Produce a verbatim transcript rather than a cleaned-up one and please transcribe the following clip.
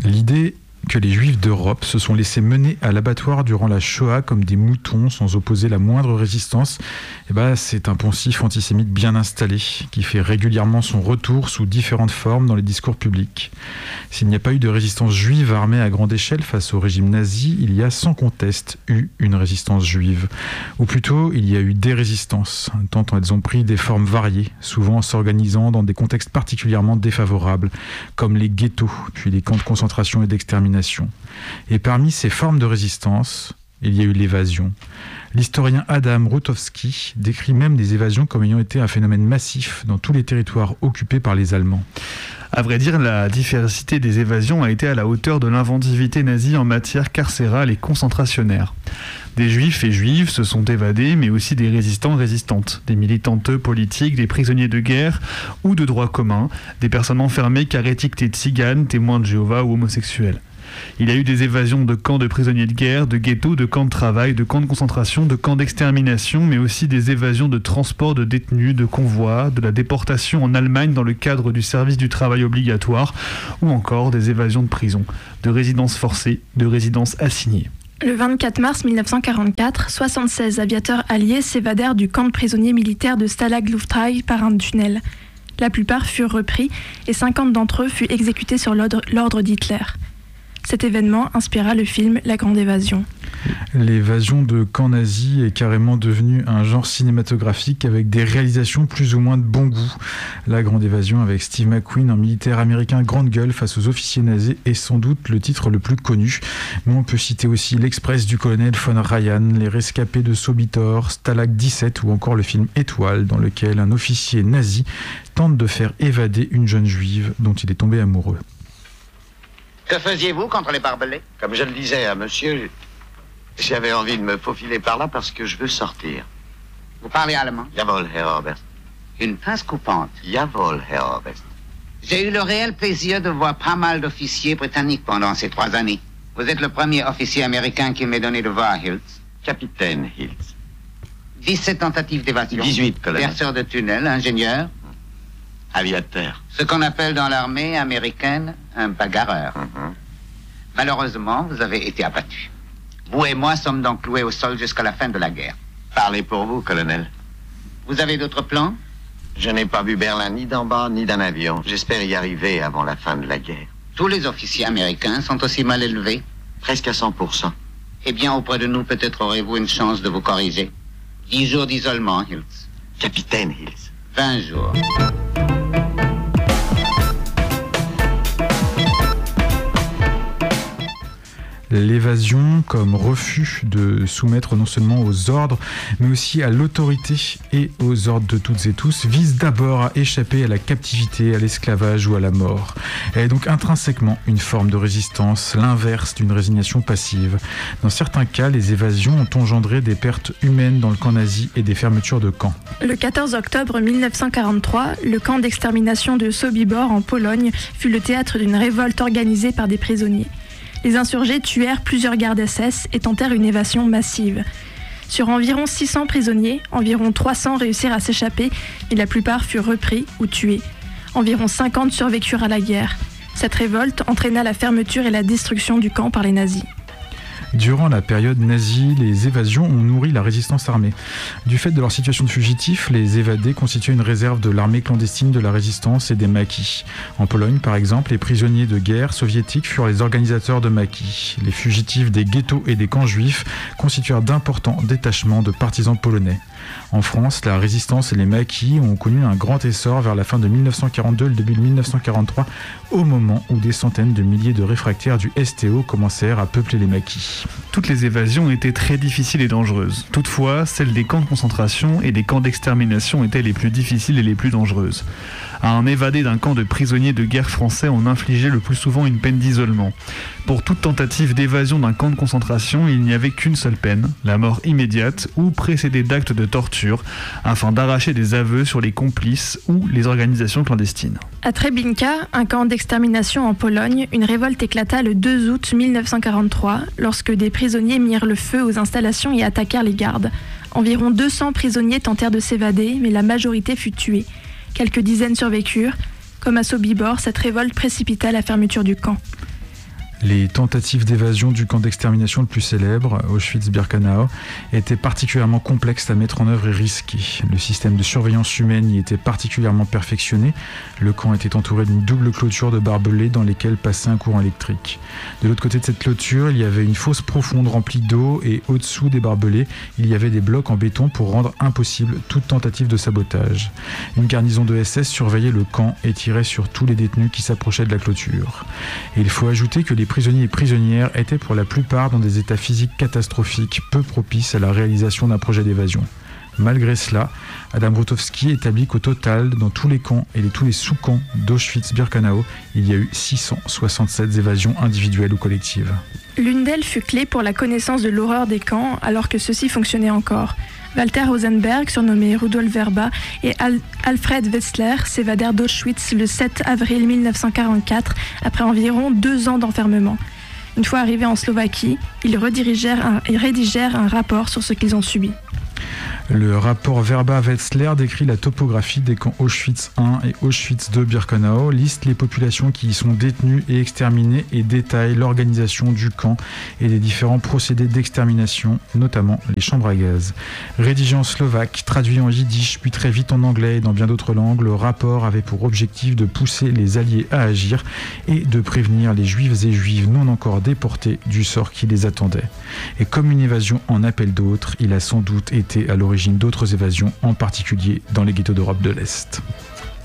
L'idée que les Juifs d'Europe se sont laissés mener à l'abattoir durant la Shoah comme des moutons sans opposer la moindre résistance, eh ben, c'est un poncif antisémite bien installé qui fait régulièrement son retour sous différentes formes dans les discours publics. S'il n'y a pas eu de résistance juive armée à grande échelle face au régime nazi, il y a sans conteste eu une résistance juive. Ou plutôt, il y a eu des résistances, tant elles ont pris des formes variées, souvent s'organisant dans des contextes particulièrement défavorables, comme les ghettos, puis les camps de concentration et d'extermination. Et parmi ces formes de résistance, il y a eu l'évasion. L'historien Adam Rutowski décrit même les évasions comme ayant été un phénomène massif dans tous les territoires occupés par les Allemands. À vrai dire, la diversité des évasions a été à la hauteur de l'inventivité nazie en matière carcérale et concentrationnaire. Des juifs et juives se sont évadés, mais aussi des résistants résistantes, des militantes politiques, des prisonniers de guerre ou de droit commun, des personnes enfermées car étiquetées tziganes, témoins de Jéhovah ou homosexuels. Il y a eu des évasions de camps de prisonniers de guerre, de ghettos, de camps de travail, de camps de concentration, de camps d'extermination, mais aussi des évasions de transport de détenus, de convois, de la déportation en Allemagne dans le cadre du service du travail obligatoire, ou encore des évasions de prison, de résidences forcées, de résidences assignées. Le vingt-quatre mars mille neuf cent quarante-quatre, soixante-seize aviateurs alliés s'évadèrent du camp de prisonniers militaires de Stalag Lufthaus par un tunnel. La plupart furent repris et cinquante d'entre eux furent exécutés sur l'ordre, l'ordre d'Hitler. Cet événement inspira le film La Grande Évasion. L'évasion de camps nazis est carrément devenue un genre cinématographique avec des réalisations plus ou moins de bon goût. La Grande Évasion avec Steve McQueen en militaire américain grande gueule face aux officiers nazis est sans doute le titre le plus connu. Mais on peut citer aussi l'Express du colonel von Ryan, Les Rescapés de Sobitor, Stalag dix-sept ou encore le film Étoile dans lequel un officier nazi tente de faire évader une jeune juive dont il est tombé amoureux. Que faisiez-vous contre les barbelés? Comme je le disais à monsieur, j'avais envie de me faufiler par là parce que je veux sortir. Vous parlez allemand? Jawohl, Herr Oberst. Une pince coupante. Jawohl, Herr Oberst. J'ai eu le réel plaisir de voir pas mal d'officiers britanniques pendant ces trois années. Vous êtes le premier officier américain qui m'ait donné de voir, Hiltz. Capitaine Hiltz. dix-sept tentatives d'évasion. dix-huit, colonel. Perceur de tunnel, ingénieur. Aviateur. Ce qu'on appelle dans l'armée américaine un bagarreur. Mm-hmm. Malheureusement, vous avez été abattu. Vous et moi sommes donc cloués au sol jusqu'à la fin de la guerre. Parlez pour vous, colonel. Vous avez d'autres plans? Je n'ai pas vu Berlin ni d'en bas ni d'un avion. J'espère y arriver avant la fin de la guerre. Tous les officiers américains sont aussi mal élevés? Presque à cent pour cent. Eh bien, auprès de nous, peut-être aurez-vous une chance de vous corriger. Dix jours d'isolement, Hiltz. Capitaine Hiltz. Vingt jours. L'évasion comme refus de soumettre non seulement aux ordres, mais aussi à l'autorité et aux ordres de toutes et tous, vise d'abord à échapper à la captivité, à l'esclavage ou à la mort. Elle est donc intrinsèquement une forme de résistance, l'inverse d'une résignation passive. Dans certains cas, les évasions ont engendré des pertes humaines dans le camp nazi et des fermetures de camps. Le quatorze octobre mille neuf cent quarante-trois, le camp d'extermination de Sobibor en Pologne fut le théâtre d'une révolte organisée par des prisonniers. Les insurgés tuèrent plusieurs gardes S S et tentèrent une évasion massive. Sur environ six cents prisonniers, environ trois cents réussirent à s'échapper et la plupart furent repris ou tués. Environ cinquante survécurent à la guerre. Cette révolte entraîna la fermeture et la destruction du camp par les nazis. Durant la période nazie, les évasions ont nourri la résistance armée. Du fait de leur situation de fugitifs, les évadés constituaient une réserve de l'armée clandestine de la résistance et des maquis. En Pologne, par exemple, les prisonniers de guerre soviétiques furent les organisateurs de maquis. Les fugitifs des ghettos et des camps juifs constituèrent d'importants détachements de partisans polonais. En France, la résistance et les maquis ont connu un grand essor vers la fin de mille neuf cent quarante-deux et le début de mille neuf cent quarante-trois, au moment où des centaines de milliers de réfractaires du S T O commencèrent à peupler les maquis. Toutes les évasions étaient très difficiles et dangereuses. Toutefois, celles des camps de concentration et des camps d'extermination étaient les plus difficiles et les plus dangereuses. À un évadé d'un camp de prisonniers de guerre français, on infligeait le plus souvent une peine d'isolement. Pour toute tentative d'évasion d'un camp de concentration, il n'y avait qu'une seule peine, la mort immédiate ou précédée d'actes de torture, afin d'arracher des aveux sur les complices ou les organisations clandestines. À Treblinka, un camp d'extermination en Pologne, une révolte éclata le deux août mille neuf cent quarante-trois, lorsque des prisonniers mirent le feu aux installations et attaquèrent les gardes. Environ deux cents prisonniers tentèrent de s'évader, mais la majorité fut tuée. Quelques dizaines survécurent. Comme à Sobibor, cette révolte précipita la fermeture du camp. Les tentatives d'évasion du camp d'extermination le plus célèbre, Auschwitz-Birkenau, étaient particulièrement complexes à mettre en œuvre et risquées. Le système de surveillance humaine y était particulièrement perfectionné. Le camp était entouré d'une double clôture de barbelés dans lesquels passait un courant électrique. De l'autre côté de cette clôture, il y avait une fosse profonde remplie d'eau et au-dessous des barbelés, il y avait des blocs en béton pour rendre impossible toute tentative de sabotage. Une garnison de S S surveillait le camp et tirait sur tous les détenus qui s'approchaient de la clôture. Et il faut ajouter que les prisonniers et prisonnières étaient pour la plupart dans des états physiques catastrophiques, peu propices à la réalisation d'un projet d'évasion. Malgré cela, Adam Grotowski établit qu'au total, dans tous les camps et les, tous les sous-camps d'Auschwitz-Birkenau, il y a eu six cent soixante-sept évasions individuelles ou collectives. L'une d'elles fut clé pour la connaissance de l'horreur des camps, alors que ceux-ci fonctionnaient encore. Walter Rosenberg, surnommé Rudolf Werba, et Al- Alfred Wetzler s'évadèrent d'Auschwitz le sept avril mille neuf cent quarante-quatre, après environ deux ans d'enfermement. Une fois arrivés en Slovaquie, ils, redirigèrent un, ils rédigèrent un rapport sur ce qu'ils ont subi. Le rapport Werba-Wetzler décrit la topographie des camps Auschwitz un et Auschwitz deux Birkenau, liste les populations qui y sont détenues et exterminées et détaille l'organisation du camp et les différents procédés d'extermination, notamment les chambres à gaz. Rédigé en slovaque, traduit en yiddish, puis très vite en anglais et dans bien d'autres langues, le rapport avait pour objectif de pousser les Alliés à agir et de prévenir les Juifs et Juives non encore déportés du sort qui les attendait. Et comme une évasion en appelle d'autres, il a sans doute été à l'origine d'autres évasions, en particulier dans les ghettos d'Europe de l'Est.